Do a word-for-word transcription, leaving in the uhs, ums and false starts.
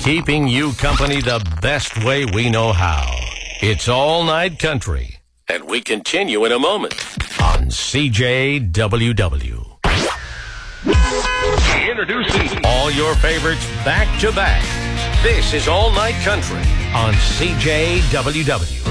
keeping you company the best way we know how. It's All Night Country, and we continue in a moment on C J W W. Introducing all your favorites back to back. This is All Night Country on C J W W.